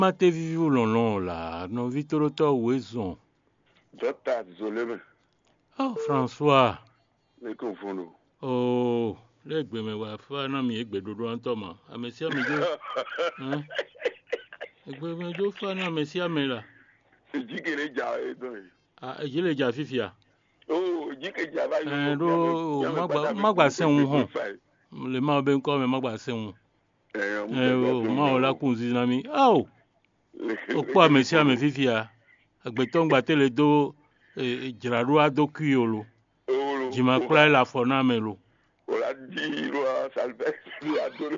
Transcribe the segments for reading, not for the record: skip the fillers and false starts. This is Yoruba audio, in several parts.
Mate vivi long là, non vitoroto ouezon. Docteur, désolé, mais. Oh, François. Mais confondu. Oh, les gbeme wa fa na mi egbe dodo antoma. Amesi amejo. Hein? Egbe mejo fa na amesi amela. Jikere ja donc. Ah, ejile ja fifia. Oh, jikere ba yo. Do magba se un hon. Le ma be nko me magba se un. Ma ola kunzi na mi. Oh. Opo amesi ame fifia. Agbeton gba tele do jiraru ado kuyolo. Jima kula la fona melo. Ola di ro salve di adoro.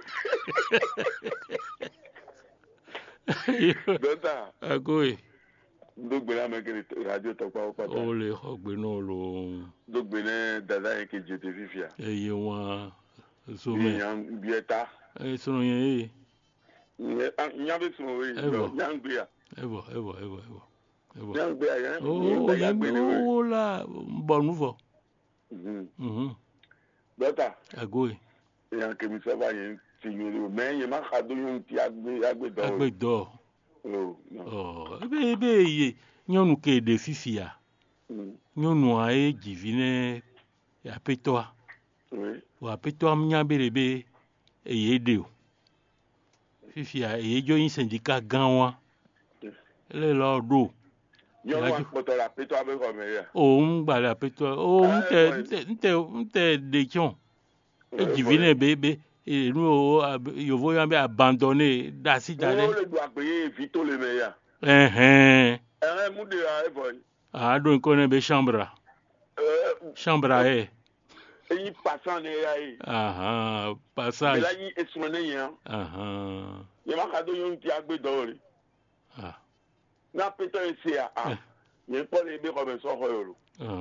Dota. Agoe. Dogbe la mekere radio to pa pa. Ole ogbe no lo. Dogbe ne dada en ke jete fifia. Eye wa so me. Yan bieta. So no ye. Nyabe so we. Yan bia. Evo. Yan bia yan. Oh, yan la bon nouveau. Dota. Agoe. Yan ke mi se ba yen ti yoro men yen ma khado yon ti agbedo. Oh, ebe ye nyonu ke de fifia. Nyonu a e jivine ya petoa. Oui. Wa petoa mnya berebe e yede o. Fifia e jo yin syndicat ganwa. Le lo do. Nyonu poto la petoa be ko me ya. O ngba la petoa. O nte de kion. E jivine bebe et nous yo voyons bien abandonné dasi dale. On le doit payer vite le meilleur. Moude a evoy. Ah donc connaît be chambre. Chambre et il passant ne ya passage. Là il est soné ya. Il m'a cadeau yon ti agbe dori. Na peto ese il pas les be comme ça ko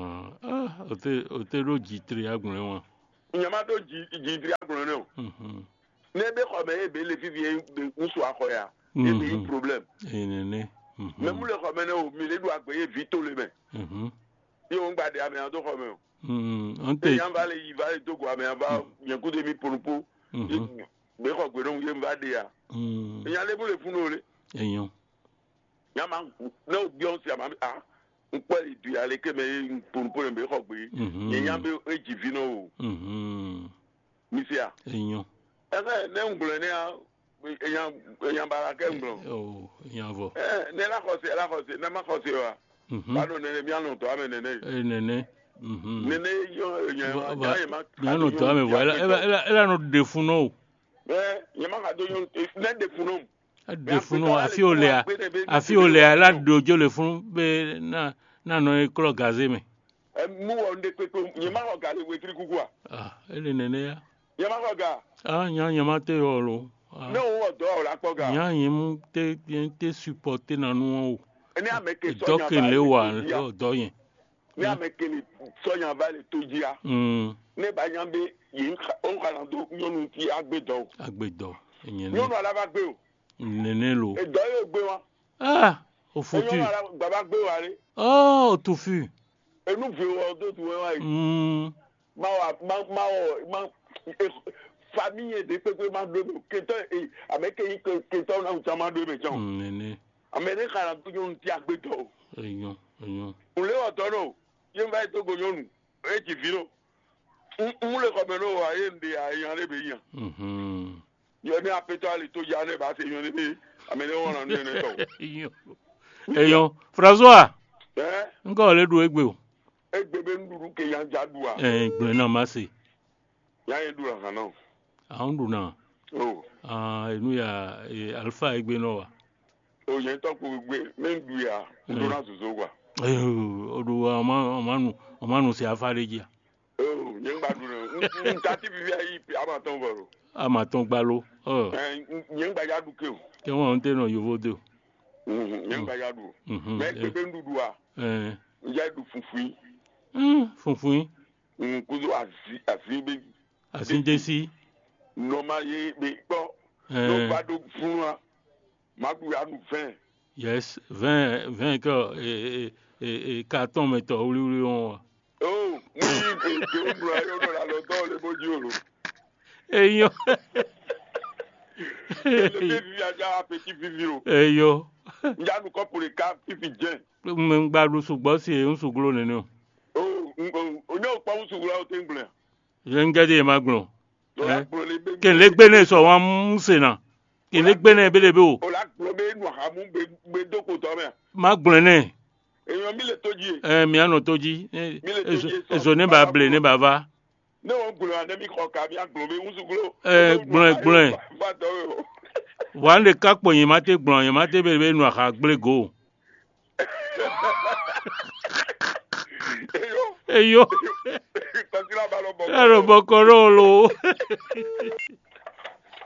ote ro jitri agun won. Nyamato jidri agun no. Nebe ko be ebe le fivie nsu akoya. Ebe problème. Nene. Mais mou le ko me no mi le do agbe vite le me. Yo ngba de ame ando ko me. Onte yan va le to ko ame va yan ku de mi porupo. Be ko gbe no ye mba de ya. Yan le bo le funu le. Eyan. Yan ma no Beyonce ama npo itu ya le ke me porupo le be ko gbe. Yan be ejivino o. Misia. Eyan. Ne ngble ne a eyan baraka ngble. Oh, eyan vo. Ne la kose, ne ma kose wa. Pardon, ne bien longtemps ame nene. Nene. Nene yo eyan ma. Bien longtemps ame voilà. Elle a notre defuno. Yema ka do yon ne defuno. Defuno afi ole la dojo le fun be na no eklo gaze me. Mu on de pe yema ko ga le wetri kukua. Ele nene ya. Yema ko ga. Nyama te olo. No wo do la ko ga. Nyam te supporter na nu o. Ni ameke so nya. Dokin le wa do yen. Ni ameke ni so nya va le tojia. Ne ba nyambe yin on kan do nyonu ti agbedo. Nyene. Nyonu ala ba gbe o. Nene lo. E do yo gbe wa. O futu. Nyonu ala baba gbe wa re. Oh, to fu. E nu vi o do tu wa yi. Ma famille de pepe ma do keto ameke yi keto na chama do be jon. Nene. Amene kan do nyonu ti agbedo. Eyan. Ule o to no. Yin ba to go nyonu. E ti vino. Le komeno wa yende ayan le be yan. Yo ni apeto ale to ya ne ba se yon ni amene won na ne to. Eyan, François. Nko le du egbe o. Egbe be nduru ke yan jadua. Egbe na ma se. Ya yen dura kan na. Ndu na. Enu ya alpha egbe no wa. O yen to ko egbe me ndu ya ndo na soso kwa. Odu amanu se afareji. Yen gbadun ntati bibi ayi amaton boro. Amaton gbalo. Yen gba yadu ke o. Ke won te no yovo de o. Yen gba yadu. Me gbebe ndudu a. Yadu funfun. Funfun. Kuzo asi be. Asindesi. Normal ye be po. No bado funwa. Magu yadu 20. Yes, 20 ko carton meto uri on. Oh, que bro, yo no la lo todo le bojiolo. Eyan. Le bébé a déjà un petit viviro. Yo. Nja nous comme pour les cas pipi jen. M'gba lu sugbo si un suglo nenu. Oh, on a pas un suglo au tengle. Je ngade maglo. Ken le gbene so wan musena. Ken le gbene belebe o. O la globe nu ha mu be doko to me. Magbene. Eyan mi le toji. Mi ano toji. Ezo ne ba ble ne ba va. Ne on glo an mi ko ka mi aglobe un suglo. Gblen. Wan le kakpo yin mate gblen yin mate belebe nu ha gble go. Eyo. Ero bokoro lo.